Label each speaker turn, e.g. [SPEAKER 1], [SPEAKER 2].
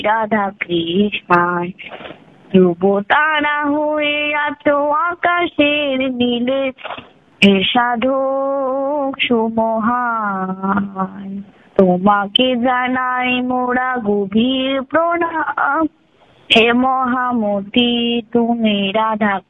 [SPEAKER 1] রাধা কৃষ্ণায়। ধ্রুব তারা হয়ে আছো আকাশের নীলে, হে সাধক সুমহান। তোমাকে জানাই মোরা গভীর প্রণাম, হে মহামতি তুমি রাধা